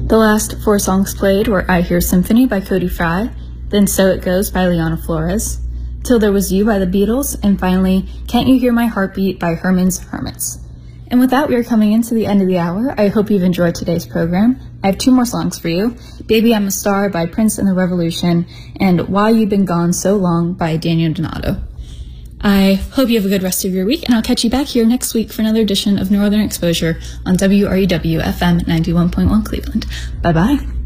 The last 4 songs played were I Hear Symphony by Cody Fry, then So It Goes by Liana Flores, Till There Was You by the Beatles, and finally Can't You Hear My Heartbeat by Herman's Hermits. And with that, we are coming into the end of the hour. I hope you've enjoyed today's program. I have 2 more songs for you, Baby I'm a Star by Prince and the Revolution, and Why You've Been Gone So Long by Daniel Donato. I hope you have a good rest of your week, and I'll catch you back here next week for another edition of Northern Exposure on WRUW FM 91.1 Cleveland. Bye-bye.